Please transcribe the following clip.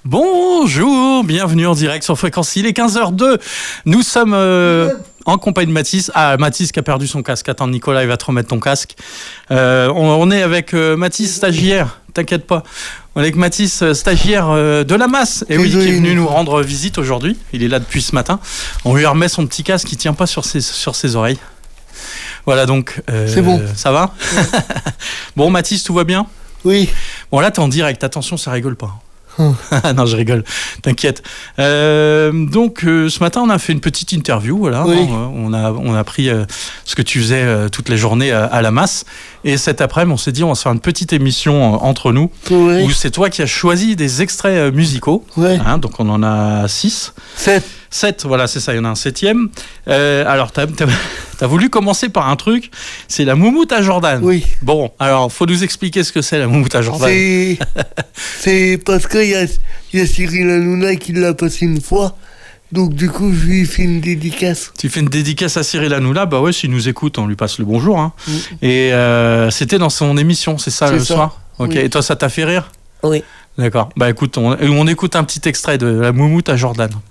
Bonjour, bienvenue en direct sur Fréquence. Il est 15h02. Nous sommes en compagnie de Mathis. Ah, Mathis qui a perdu son casque. Attends, Nicolas, il va te remettre ton casque. On est avec Mathis, stagiaire. T'inquiète pas. On est avec Mathis, stagiaire de la masse. Et oui, qui est venu nous rendre visite aujourd'hui. Il est là depuis ce matin. On lui remet son petit casque qui tient pas sur ses oreilles. Voilà, donc. C'est bon. Ça va? Ouais. Bon, Mathis, tout va bien? Oui. Bon, là, t'es en direct. Attention, ça rigole pas. Non, je rigole, t'inquiète. Donc ce matin on a fait une petite interview, voilà. Oui. On a appris ce que tu faisais toutes les journées à la masse. Et cet après-midi on s'est dit on va se faire une petite émission entre nous, oui, où c'est toi qui as choisi des extraits musicaux, oui, hein, donc on en a 6. 7, voilà, c'est ça, il y en a un 7e. Alors t'as voulu commencer par un truc, c'est la moumoute à Jordan. Oui. Bon, alors faut nous expliquer ce que c'est la moumoute à Jordan. C'est parce qu'il y a Cyril Hanouna qui l'a passé une fois. Donc du coup, je lui fais une dédicace. Tu fais une dédicace à Cyril Hanouna, bah ouais, s'il nous écoute, on lui passe le bonjour. Hein. Mm. Et c'était dans son émission, c'est ça, le soir? Ok, oui. Et toi, ça t'a fait rire? Oui. D'accord. Bah écoute, on écoute un petit extrait de la moumoute à Jordan.